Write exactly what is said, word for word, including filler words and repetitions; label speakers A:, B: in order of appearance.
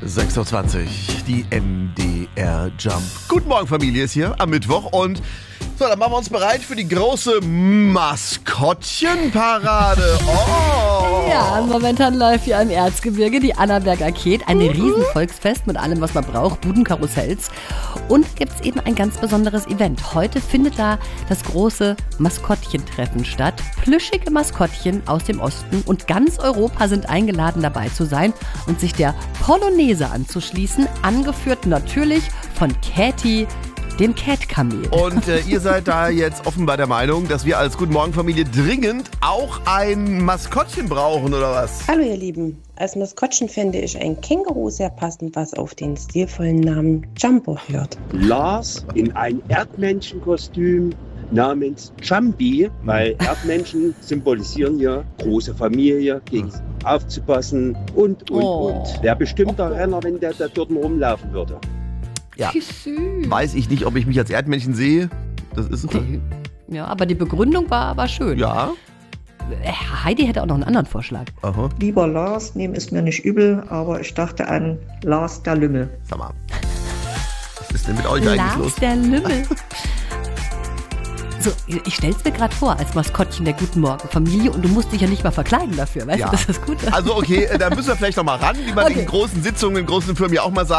A: sechs Uhr zwanzig, die M D R Jump. Guten Morgen, Familie ist hier am Mittwoch und so, dann machen wir uns bereit für die große Maskottchenparade. Oh!
B: Ja, momentan läuft hier im Erzgebirge die Annaberger Ket, ein Riesenvolksfest mit allem, was man braucht, Budenkarussells. Und gibt es eben ein ganz besonderes Event. Heute findet da das große Maskottchentreffen statt. Plüschige Maskottchen aus dem Osten und ganz Europa sind eingeladen, dabei zu sein und sich der Polonaise anzuschließen, angeführt natürlich von Käthi, dem Cat-Kamel.
A: Und äh, ihr seid da jetzt offenbar der Meinung, dass wir als Guten Morgen Familie dringend auch ein Maskottchen brauchen, oder was?
C: Hallo ihr Lieben, als Maskottchen fände ich ein Känguru sehr passend, was auf den stilvollen Namen Jumbo hört.
D: Lars in ein Erdmännchenkostüm namens Jumpy, weil Erdmännchen symbolisieren ja große Familie, gegen aufzupassen und, und,
B: Oh.
D: und. Wäre bestimmt der Renner, wenn der da dort rumlaufen würde.
A: Ja,
B: Wie süß.
A: weiß ich nicht, ob ich mich als Erdmännchen sehe. Das ist
B: Ja, aber die Begründung war, war schön.
A: ja.
B: Äh, Heidi hätte auch noch einen anderen Vorschlag.
A: Aha.
E: Lieber Lars, nehmen ist mir nicht übel, aber ich dachte an Lars der Lümmel.
A: Sag mal. Was ist denn mit euch eigentlich
B: Lars
A: los?
B: der Lümmel. So, ich stell's mir gerade vor, als Maskottchen der Guten Morgen Familie und du musst dich ja nicht mal verkleiden dafür, weißt
A: Ja.
B: du, das ist das Gute.
A: Also okay, da müssen wir vielleicht noch mal ran, wie man
B: Okay.
A: in großen Sitzungen, in großen Firmen ja auch mal sagt.